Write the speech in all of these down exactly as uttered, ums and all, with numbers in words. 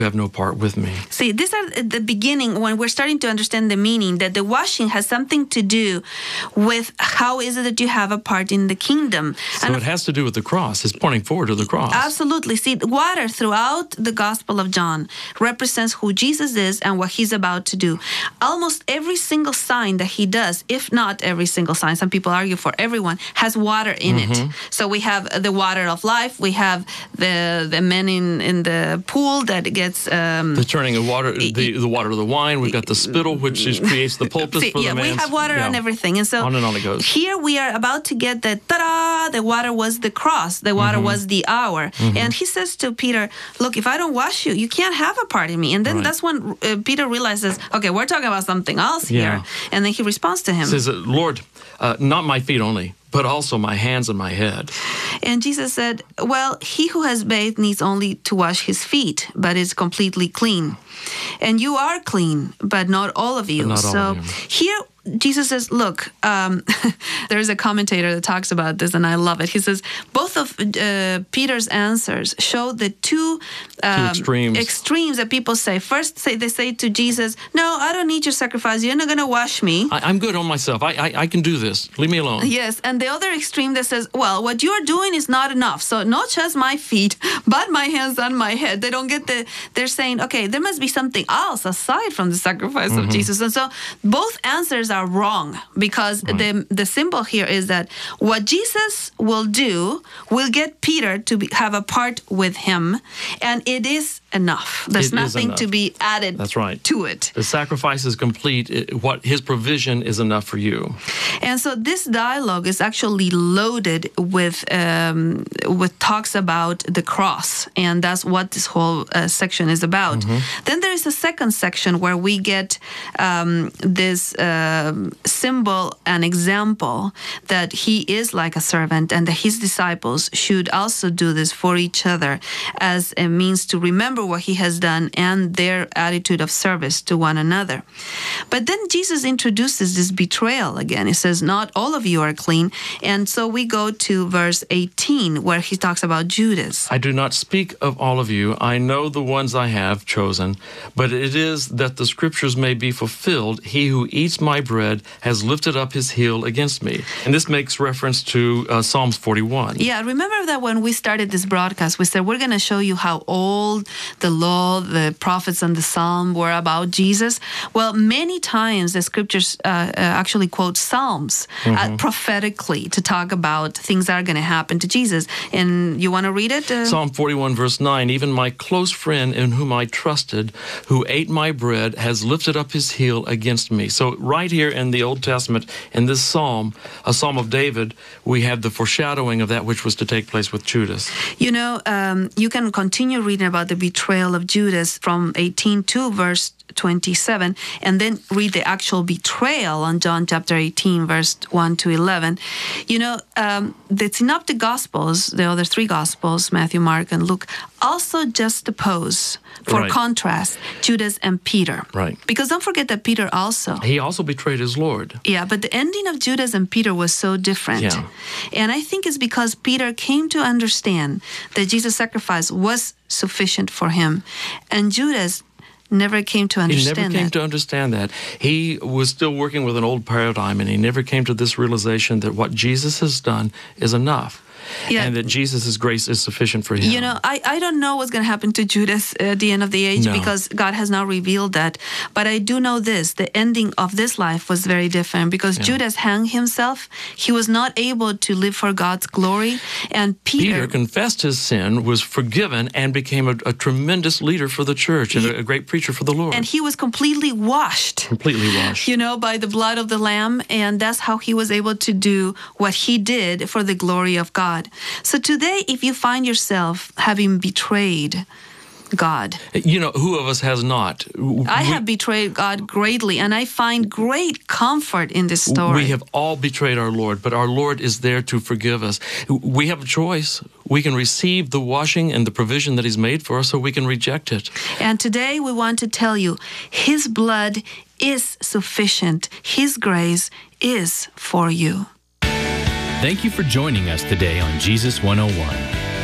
You have no part with me. See, these are at the beginning when we're starting to understand the meaning that the washing has something to do with how is it that you have a part in the kingdom. So and it has to do with the cross. It's pointing forward to the cross. Absolutely. See, water throughout the Gospel of John represents who Jesus is and what he's about to do. Almost every single sign that he does, if not every single sign, some people argue for everyone, has water in Mm-hmm. it. So we have the water of life. We have the the men in, in the pool that gets Um, the turning of water, the, the water to the wine. We've got the spittle, which is, creates the poultice See, for yeah, the man. we have water yeah. and everything. And so on and on it goes. Here we are about to get the ta-da, the water was the cross. The water Mm-hmm. was the hour. Mm-hmm. And he says to Peter, look, if I don't wash you, you can't have a part in me. And then Right. that's when uh, Peter realizes, okay, we're talking about something else Yeah. here. And then he responds to him. Says, Lord, uh, not my feet only, but also my hands and my head. And Jesus said, well, he who has bathed needs only to wash his feet, but is completely clean. And you are clean, but not all of you. But not all so of you. here Jesus says, look, um, there's a commentator that talks about this, and I love it. He says, both of uh, Peter's answers show the two, um, Two extremes. extremes that people say. First, say they say to Jesus, no, I don't need your sacrifice. You're not going to wash me. I, I'm good on myself. I, I I can do this. Leave me alone. Yes, and the other extreme that says, well, what you're doing is not enough. So not just my feet, but my hands and my head. They don't get the, they're saying, okay, there must be something else aside from the sacrifice Mm-hmm. of Jesus. And so both answers are wrong because Right. the the symbol here is that what Jesus will do will get Peter to be, have a part with him, and it is enough. There's It is nothing enough. to be added That's right. to it. The sacrifice is complete. It, what his provision is enough for you. And so this dialogue is actually loaded with um, with talks about the cross, and that's what this whole uh, section is about. Mm-hmm. Then there is a second section where we get um, this um symbol and example that he is like a servant, and that his disciples should also do this for each other as a means to remember what he has done and their attitude of service to one another. But then Jesus introduces this betrayal again. He says, not all of you are clean. And so we go to verse eighteen, where he talks about Judas. I do not speak of all of you. I know the ones I have chosen, but it is that the scriptures may be fulfilled. He who eats my bread has lifted up his heel against me. And this makes reference to uh, Psalms forty-one. Yeah, remember that when we started this broadcast, we said we're going to show you how old the law, the prophets, and the psalm were about Jesus. Well, many times the scriptures uh, uh, actually quote Psalms Mm-hmm. uh, prophetically to talk about things that are going to happen to Jesus. And you want to read it? Uh, Psalm forty-one, verse nine, even my close friend in whom I trusted, who ate my bread, has lifted up his heel against me. So right here in the Old Testament, in this psalm, a psalm of David, we have the foreshadowing of that which was to take place with Judas. You know, um, you can continue reading about the betrayal of Judas from eighteen to verse twenty-seven, and then read the actual betrayal on John chapter eighteen, verse one to eleven. You know, um, the Synoptic Gospels, the other three Gospels, Matthew, Mark, and Luke, also juxtapose, for Right. contrast, Judas and Peter. Right. Because don't forget that Peter also. He also betrayed his Lord. Yeah, but the ending of Judas and Peter was so different. Yeah. And I think it's because Peter came to understand that Jesus' sacrifice was sufficient for him. And Judas never came to He understand never came that. to understand that. He was still working with an old paradigm, and he never came to this realization that what Jesus has done is enough. Yeah. And that Jesus' grace is sufficient for him. You know, I, I don't know what's going to happen to Judas at the end of the age No. because God has not revealed that. But I do know this, the ending of this life was very different because Yeah. Judas hung himself. He was not able to live for God's glory. And Peter confessed his sin, was forgiven, and became a, a tremendous leader for the church and a, a great preacher for the Lord. And he was completely washed. Completely washed. You know, by the blood of the Lamb, and that's how he was able to do what he did for the glory of God. So today, if you find yourself having betrayed God, You know, who of us has not? I We- have betrayed God greatly, and I find great comfort in this story. We have all betrayed our Lord, but our Lord is there to forgive us. We have a choice. We can receive the washing and the provision that He's made for us, or we can reject it. And today we want to tell you, His blood is sufficient. His grace is for you. Thank you for joining us today on Jesus one oh one.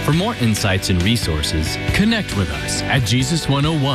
For more insights and resources, connect with us at Jesus one oh one